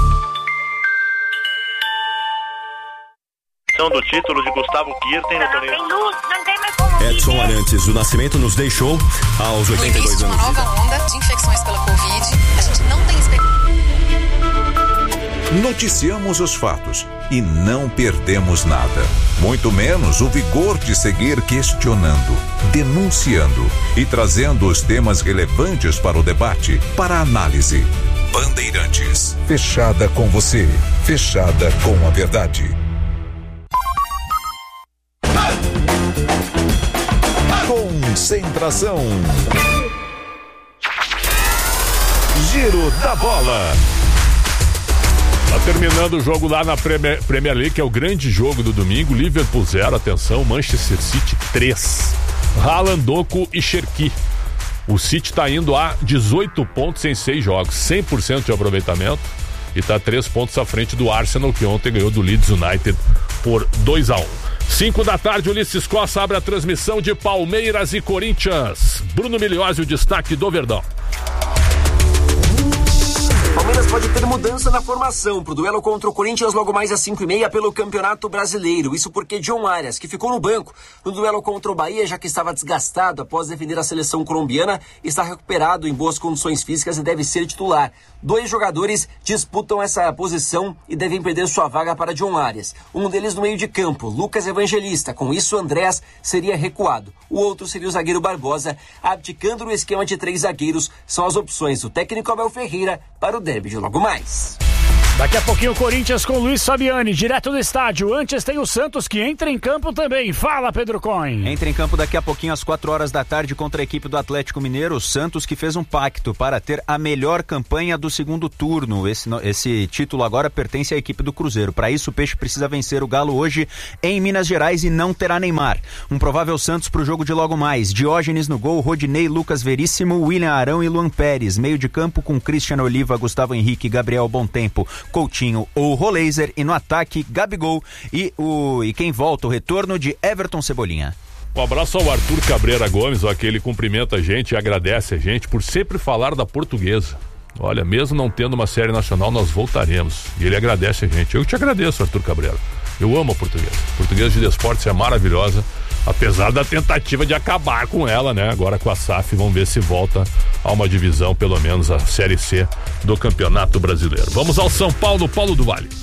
Do título de Gustavo Kirten no torneio. Não tem luz, não tem mais como Edson Arantes do Nascimento nos deixou aos oitenta e dois anos. Uma nova onda de infecções pela Covid. A gente não tem expectativa. Noticiamos os fatos e não perdemos nada. Muito menos o vigor de seguir questionando, denunciando e trazendo os temas relevantes para o debate, para a análise. Bandeirantes. Fechada com você. Fechada com a verdade. Concentração. Giro da bola. Tá terminando o jogo lá na Premier, Premier League, que é o grande jogo do domingo. Liverpool zero, atenção, Manchester City três. Haaland, Doku e Cherki. O City tá indo a dezoito pontos em seis jogos, cem por cento de aproveitamento, e tá três pontos à frente do Arsenal, que ontem ganhou do Leeds United por dois a um. cinco da tarde, Ulisses Costa abre a transmissão de Palmeiras e Corinthians. Bruno Miliose, o destaque do Verdão. Palmeiras pode ter mudança na formação pro duelo contra o Corinthians logo mais às cinco e meia pelo Campeonato Brasileiro. Isso porque John Arias, que ficou no banco no duelo contra o Bahia, já que estava desgastado após defender a seleção colombiana, está recuperado em boas condições físicas e deve ser titular. Dois jogadores disputam essa posição e devem perder sua vaga para John Arias. Um deles no meio de campo, Lucas Evangelista. Com isso, Andrés seria recuado. O outro seria o zagueiro Barbosa, abdicando no esquema de três zagueiros. São as opções do técnico Abel Ferreira para o derby de logo mais. Daqui a pouquinho o Corinthians com Luiz Fabiani, direto do estádio. Antes tem o Santos que entra em campo também. Fala, Pedro Coin. Entra em campo daqui a pouquinho às quatro horas da tarde contra a equipe do Atlético Mineiro. O Santos que fez um pacto para ter a melhor campanha do segundo turno. Esse, esse título agora pertence à equipe do Cruzeiro. Para isso o Peixe precisa vencer o Galo hoje em Minas Gerais e não terá Neymar. Um provável Santos para o jogo de logo mais. Diógenes no gol, Rodinei, Lucas Veríssimo, William Arão e Luan Pérez. Meio de campo com Christian Oliva, Gustavo Henrique, Gabriel Bontempo, Coutinho ou Roleiser, e no ataque Gabigol e, o, e quem volta, o retorno de Everton Cebolinha. Um abraço ao Arthur Cabreira Gomes, ó, que ele cumprimenta a gente e agradece a gente por sempre falar da Portuguesa. Olha, mesmo não tendo uma série nacional, nós voltaremos. E ele agradece a gente. Eu te agradeço, Arthur Cabreira. Eu amo a Portuguesa. A Portuguesa de Desportes é maravilhosa, apesar da tentativa de acabar com ela, né? Agora com a S A F, vamos ver se volta a uma divisão, pelo menos a Série C do Campeonato Brasileiro. Vamos ao São Paulo, Paulo do Vale.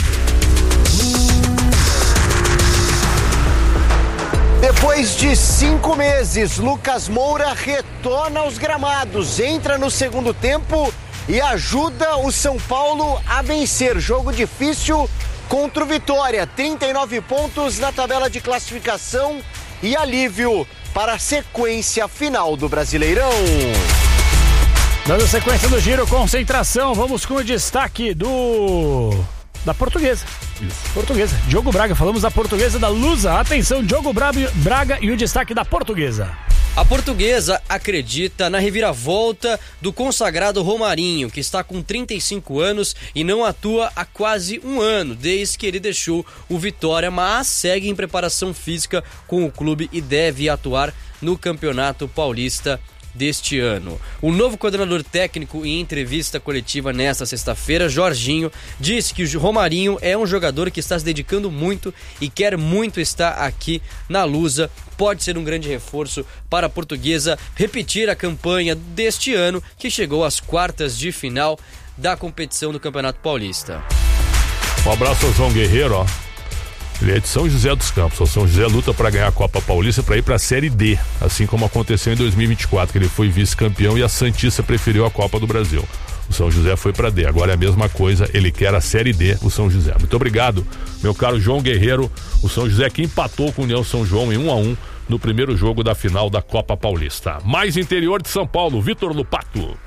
Depois de cinco meses, Lucas Moura retorna aos gramados, entra no segundo tempo e ajuda o São Paulo a vencer. Jogo difícil contra o Vitória, trinta e nove pontos na tabela de classificação e alívio para a sequência final do Brasileirão. Dando sequência do giro, concentração, vamos com o destaque do... da Portuguesa. Isso. Portuguesa, Diogo Braga, falamos da Portuguesa da Lusa. Atenção, Diogo Braga e o destaque da Portuguesa. A Portuguesa acredita na reviravolta do consagrado Romarinho, que está com trinta e cinco anos e não atua há quase um ano, desde que ele deixou o Vitória, mas segue em preparação física com o clube e deve atuar no Campeonato Paulista deste ano. O novo coordenador técnico, em entrevista coletiva nesta sexta-feira, Jorginho, disse que o Romarinho é um jogador que está se dedicando muito e quer muito estar aqui na Lusa. Pode ser um grande reforço para a Portuguesa repetir a campanha deste ano, que chegou às quartas de final da competição do Campeonato Paulista. Um abraço ao João Guerreiro, ó. Ele é de São José dos Campos. O São José luta para ganhar a Copa Paulista para ir para a Série D, assim como aconteceu em dois mil e vinte e quatro, que ele foi vice-campeão e a Santista preferiu a Copa do Brasil. O São José foi para D, agora é a mesma coisa, ele quer a Série D, o São José. Muito obrigado, meu caro João Guerreiro. O São José que empatou com o União São João em um a um no primeiro jogo da final da Copa Paulista. Mais interior de São Paulo, Vitor Lupato.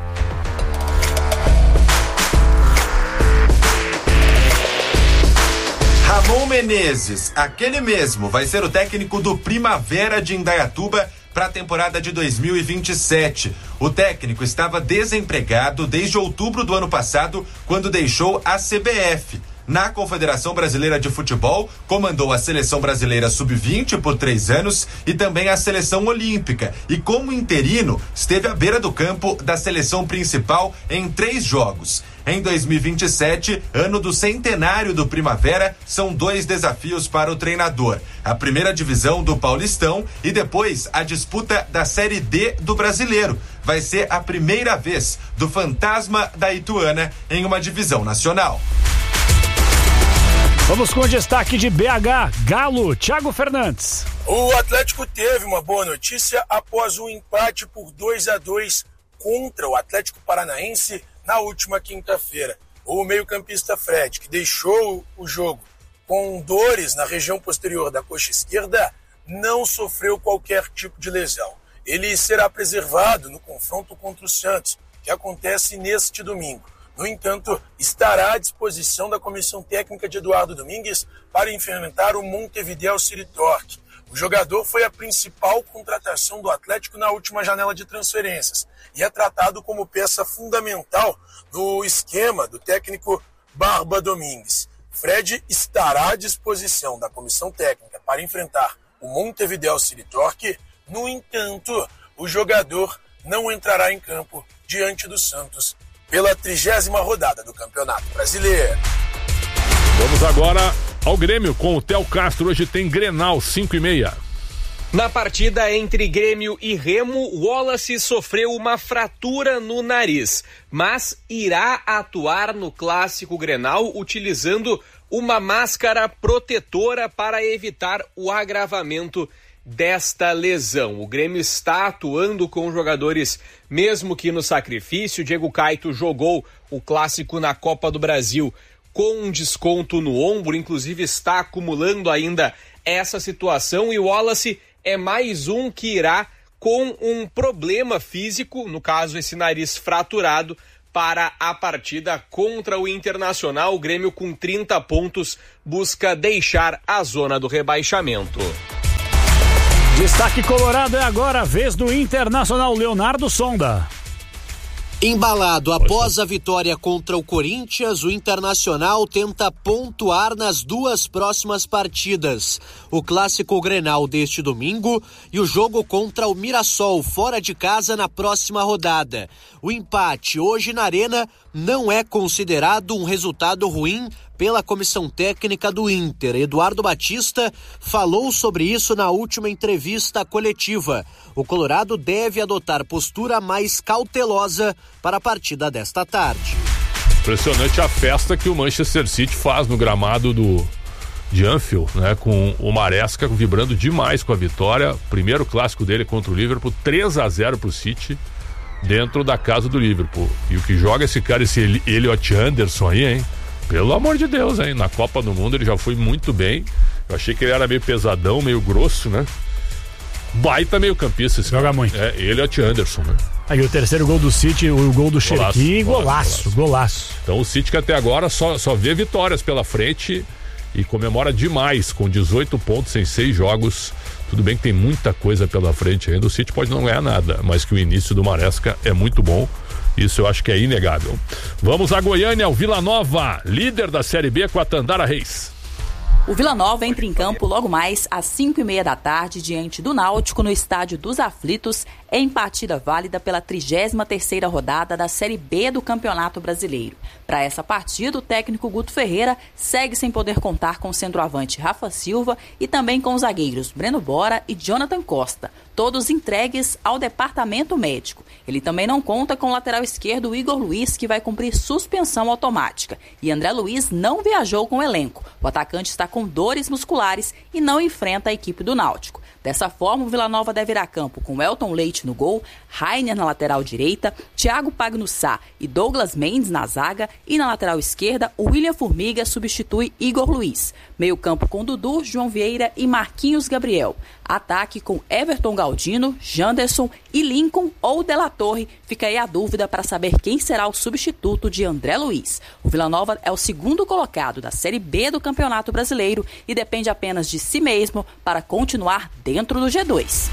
Ramon Menezes, aquele mesmo, vai ser o técnico do Primavera de Indaiatuba para a temporada de dois mil e vinte e sete. O técnico estava desempregado desde outubro do ano passado, quando deixou a C B F. Na Confederação Brasileira de Futebol, comandou a Seleção Brasileira sub vinte por três anos e também a Seleção Olímpica. E como interino, esteve à beira do campo da seleção principal em três jogos. Em dois mil e vinte e sete, ano do centenário do Primavera, são dois desafios para o treinador. A primeira divisão do Paulistão e depois a disputa da Série D do Brasileiro. Vai ser a primeira vez do Fantasma da Ituana em uma divisão nacional. Vamos com o destaque de B H, Galo, Thiago Fernandes. O Atlético teve uma boa notícia após um empate por dois a dois contra o Atlético Paranaense na última quinta-feira. O meio-campista Fred, que deixou o jogo com dores na região posterior da coxa esquerda, não sofreu qualquer tipo de lesão. Ele será preservado no confronto contra o Santos, que acontece neste domingo. No entanto, estará à disposição da comissão técnica de Eduardo Domingues para enfrentar o Montevideo City Torque. O jogador foi a principal contratação do Atlético na última janela de transferências e é tratado como peça fundamental do esquema do técnico Barba Domingues. Fred estará à disposição da comissão técnica para enfrentar o Montevideo City Torque. No entanto, o jogador não entrará em campo diante do Santos pela trigésima rodada do Campeonato Brasileiro. Vamos agora ao Grêmio com o Theo Castro. Hoje tem Grenal, cinco e meia. Na partida entre Grêmio e Remo, Wallace sofreu uma fratura no nariz, mas irá atuar no clássico Grenal utilizando uma máscara protetora para evitar o agravamento desta lesão. O Grêmio está atuando com jogadores, mesmo que no sacrifício. Diego Caito jogou o clássico na Copa do Brasil com um desconto no ombro, inclusive está acumulando ainda essa situação, e o Wallace é mais um que irá com um problema físico, no caso esse nariz fraturado, para a partida contra o Internacional. O Grêmio, com trinta pontos, busca deixar a zona do rebaixamento. Destaque colorado é agora a vez do Internacional. Leonardo Sonda. Embalado após a vitória contra o Corinthians, o Internacional tenta pontuar nas duas próximas partidas. O clássico Grenal deste domingo e o jogo contra o Mirassol fora de casa na próxima rodada. O empate hoje na Arena não é considerado um resultado ruim pela comissão técnica do Inter. Eduardo Batista falou sobre isso na última entrevista coletiva. O Colorado deve adotar postura mais cautelosa para a partida desta tarde. Impressionante a festa que o Manchester City faz no gramado do de Anfield, né, com o Maresca vibrando demais com a vitória. Primeiro clássico dele contra o Liverpool, três a zero pro City, dentro da casa do Liverpool. E o que joga esse cara, esse Elliot Anderson aí, hein? Pelo amor de Deus, hein? Na Copa do Mundo ele já foi muito bem. Eu achei que ele era meio pesadão, meio grosso, né? Baita meio campista esse Joga cara. muito. É, Elliot Anderson, né? Aí o terceiro gol do City, o gol do Cherki, golaço, golaço, golaço. Então o City, que até agora só, só vê vitórias pela frente e comemora demais, com dezoito pontos em seis jogos. Tudo bem que tem muita coisa pela frente ainda, o City pode não ganhar nada, mas que o início do Maresca é muito bom. Isso eu acho que é inegável. Vamos a Goiânia, o Vila Nova, líder da Série B com a Tandara Reis. O Vila Nova entra em campo logo mais às cinco e meia da tarde diante do Náutico no Estádio dos Aflitos, em partida válida pela trigésima terceira rodada da Série B do Campeonato Brasileiro. Para essa partida, o técnico Guto Ferreira segue sem poder contar com o centroavante Rafa Silva e também com os zagueiros Breno Bora e Jonathan Costa, todos entregues ao departamento médico. Ele também não conta com o lateral esquerdo Igor Luiz, que vai cumprir suspensão automática. E André Luiz não viajou com o elenco. O atacante está com dores musculares e não enfrenta a equipe do Náutico. Dessa forma, o Vila Nova deve ir a campo com Elton Leite no gol, Rainer na lateral direita, Thiago Pagnussá e Douglas Mendes na zaga, e na lateral esquerda, o William Formiga substitui Igor Luiz. Meio campo com Dudu, João Vieira e Marquinhos Gabriel. Ataque com Everton Galdino, Janderson e Lincoln ou De La Torre. Fica aí a dúvida para saber quem será o substituto de André Luiz. O Vila Nova é o segundo colocado da Série B do Campeonato Brasileiro e depende apenas de si mesmo para continuar dentro do G dois.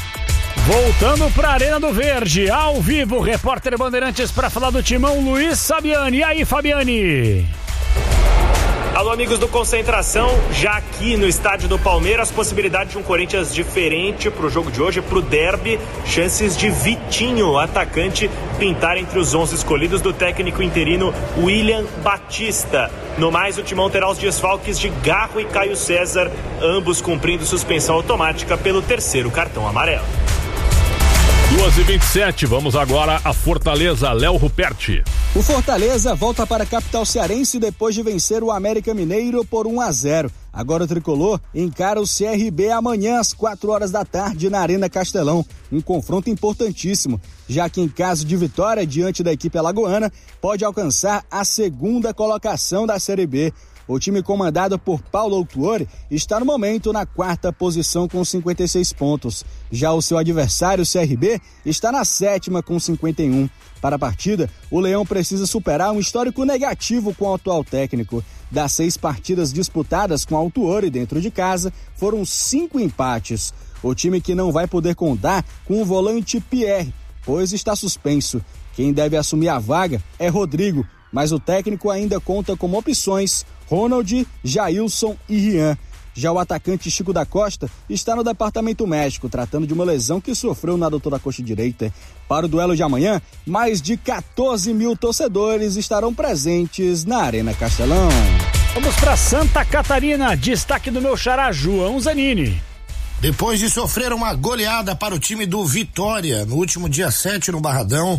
Voltando para a Arena do Verde, ao vivo, repórter Bandeirantes para falar do Timão, Luiz Fabiani. E aí, Fabiani? Alô, amigos do Concentração, já aqui no estádio do Palmeiras, possibilidade de um Corinthians diferente pro jogo de hoje, pro derby, chances de Vitinho, atacante, pintar entre os onze escolhidos do técnico interino William Batista. No mais, o Timão terá os desfalques de Garro e Caio César, ambos cumprindo suspensão automática pelo terceiro cartão amarelo. duas e vinte e sete, vamos agora a Fortaleza, Léo Ruperti. O Fortaleza volta para a capital cearense depois de vencer o América Mineiro por um a zero. Agora o tricolor encara o C R B amanhã às quatro horas da tarde na Arena Castelão. Um confronto importantíssimo, já que em caso de vitória diante da equipe alagoana, pode alcançar a segunda colocação da Série B. O time comandado por Paulo Autuori está no momento na quarta posição com cinquenta e seis pontos. Já o seu adversário, o C R B, está na sétima com cinquenta e um. Para a partida, o Leão precisa superar um histórico negativo com o atual técnico. Das seis partidas disputadas com Autuori dentro de casa, foram cinco empates. O time que não vai poder contar com o volante Pierre, pois está suspenso. Quem deve assumir a vaga é Rodrigo, mas o técnico ainda conta como opções Ronald, Jailson e Rian. Já o atacante Chico da Costa está no departamento médico, tratando de uma lesão que sofreu na adutora coxa direita. Para o duelo de amanhã, mais de quatorze mil torcedores estarão presentes na Arena Castelão. Vamos para Santa Catarina, destaque do meu xará João Zanini. Depois de sofrer uma goleada para o time do Vitória no último dia sete no Barradão,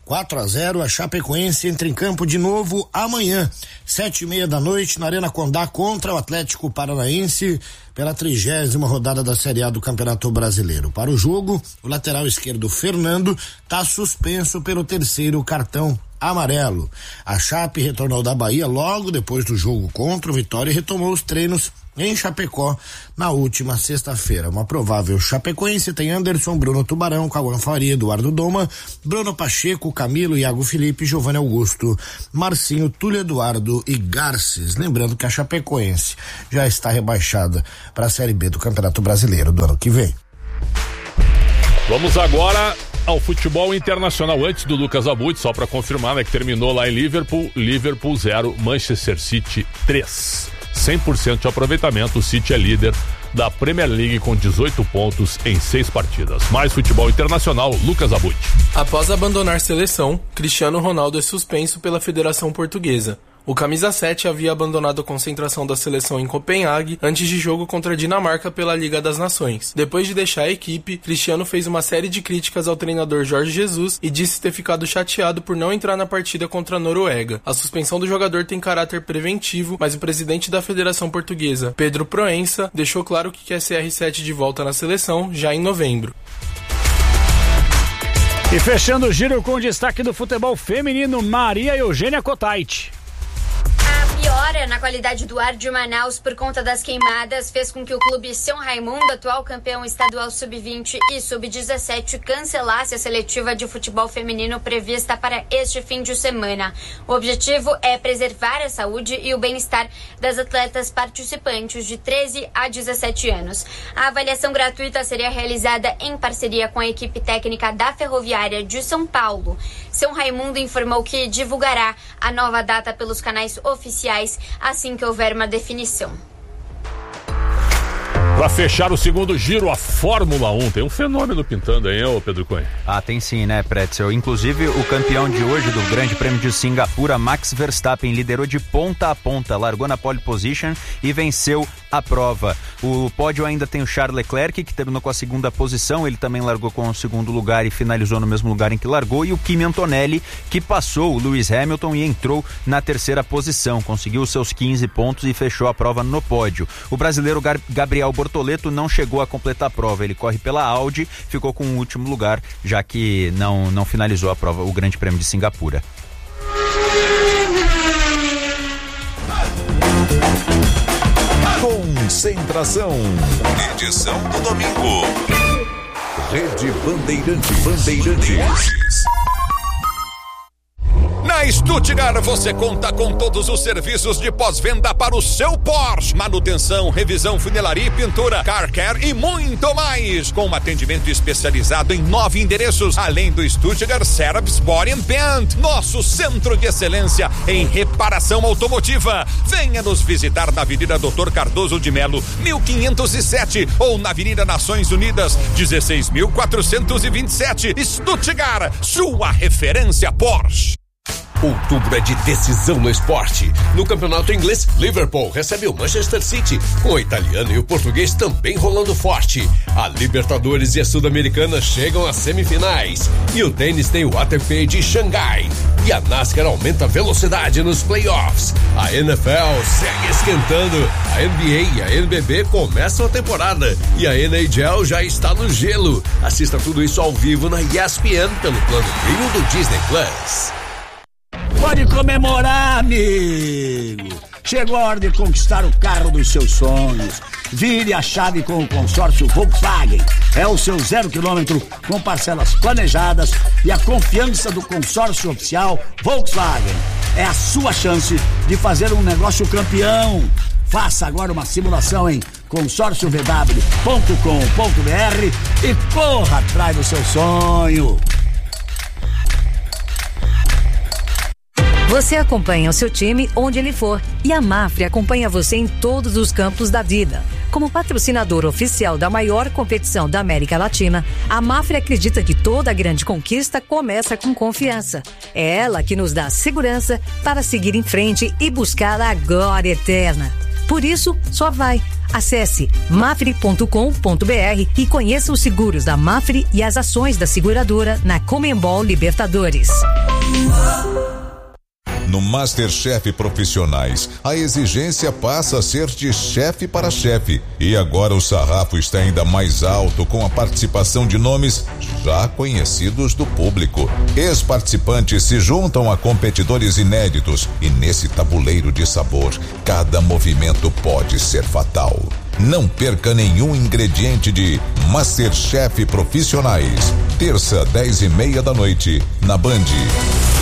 quatro a zero, a Chapecoense entra em campo de novo amanhã, sete e meia da noite, na Arena Condá contra o Atlético Paranaense pela trigésima rodada da Série A do Campeonato Brasileiro. Para o jogo, o lateral esquerdo Fernando está suspenso pelo terceiro cartão amarelo. A Chape retornou da Bahia logo depois do jogo contra o Vitória e retomou os treinos em Chapecó na última sexta-feira. Uma provável Chapecoense tem Anderson, Bruno Tubarão, Cauã Faria, Eduardo Doma, Bruno Pacheco, Camilo, Iago Felipe, Giovanni Augusto, Marcinho, Túlio Eduardo e Garces. Lembrando que a Chapecoense já está rebaixada para a Série B do Campeonato Brasileiro do ano que vem. Vamos agora ao futebol internacional. Antes do Lucas Abud, só para confirmar, né, que terminou lá em Liverpool, Liverpool zero, Manchester City três. cem por cento de aproveitamento, o City é líder da Premier League com dezoito pontos em seis partidas. Mais futebol internacional, Lucas Abud. Após abandonar seleção, Cristiano Ronaldo é suspenso pela Federação Portuguesa. O camisa sete havia abandonado a concentração da seleção em Copenhague antes de jogo contra a Dinamarca pela Liga das Nações. Depois de deixar a equipe, Cristiano fez uma série de críticas ao treinador Jorge Jesus e disse ter ficado chateado por não entrar na partida contra a Noruega. A suspensão do jogador tem caráter preventivo, mas o presidente da Federação Portuguesa, Pedro Proença, deixou claro que quer C R sete de volta na seleção já em novembro. E fechando o giro com o destaque do futebol feminino, Maria Eugênia Cotait. Piora na qualidade do ar de Manaus por conta das queimadas fez com que o clube São Raimundo, atual campeão estadual sub vinte e sub dezessete, cancelasse a seletiva de futebol feminino prevista para este fim de semana. O objetivo é preservar a saúde e o bem-estar das atletas participantes de treze a dezessete anos. A avaliação gratuita seria realizada em parceria com a equipe técnica da Ferroviária de São Paulo. São Raimundo informou que divulgará a nova data pelos canais oficiais assim que houver uma definição. Para fechar o segundo giro, a Fórmula um. Tem um fenômeno pintando aí, ô Pedro Cunha. Ah, tem sim, né, Pretzel? Inclusive, o campeão de hoje do Grande Prêmio de Singapura, Max Verstappen, liderou de ponta a ponta, largou na pole position e venceu a prova. O pódio ainda tem o Charles Leclerc, que terminou com a segunda posição, ele também largou com o segundo lugar e finalizou no mesmo lugar em que largou, e o Kimi Antonelli, que passou o Lewis Hamilton e entrou na terceira posição, conseguiu seus quinze pontos e fechou a prova no pódio. O brasileiro Gar- Gabriel Bortoleto não chegou a completar a prova, ele corre pela Audi, ficou com o último lugar, já que não, não finalizou a prova, o Grande Prêmio de Singapura. Concentração. Edição do domingo. Rede Bandeirantes. Bandeirantes. Na Stuttgart você conta com todos os serviços de pós-venda para o seu Porsche. Manutenção, revisão, funilaria e pintura, car care e muito mais. Com um atendimento especializado em nove endereços, além do Stuttgart Service Body and Paint, nosso centro de excelência em reparação automotiva. Venha nos visitar na Avenida doutor Cardoso de Melo, mil quinhentos e sete, ou na Avenida Nações Unidas, dezesseis mil quatrocentos e vinte e sete. Stuttgart, sua referência Porsche. Outubro é de decisão no esporte. No campeonato inglês, Liverpool recebe o Manchester City, com o italiano e o português também rolando forte. A Libertadores e a Sul-Americana chegam às semifinais. E o tênis tem o A T P de Xangai. E a NASCAR aumenta a velocidade nos playoffs. A N F L segue esquentando. A N B A e a N B B começam a temporada. E a N H L já está no gelo. Assista tudo isso ao vivo na E S P N pelo plano Premium do Disney Plus. Pode comemorar, amigo! Chegou a hora de conquistar o carro dos seus sonhos. Vire a chave com o consórcio Volkswagen. É o seu zero quilômetro com parcelas planejadas e a confiança do consórcio oficial Volkswagen. É a sua chance de fazer um negócio campeão. Faça agora uma simulação em consórcio v w ponto com ponto b r e corra atrás do seu sonho. Você acompanha o seu time onde ele for, e a Mafre acompanha você em todos os campos da vida. Como patrocinador oficial da maior competição da América Latina, a Mafre acredita que toda grande conquista começa com confiança. É ela que nos dá segurança para seguir em frente e buscar a glória eterna. Por isso, só vai. Acesse mafre ponto com ponto br e conheça os seguros da Mafre e as ações da seguradora na Conmebol Libertadores. No MasterChef Profissionais, a exigência passa a ser de chefe para chefe. E agora o sarrafo está ainda mais alto com a participação de nomes já conhecidos do público. Ex-participantes se juntam a competidores inéditos e nesse tabuleiro de sabor, cada movimento pode ser fatal. Não perca nenhum ingrediente de MasterChef Profissionais. Terça, dez e meia da noite, na Band.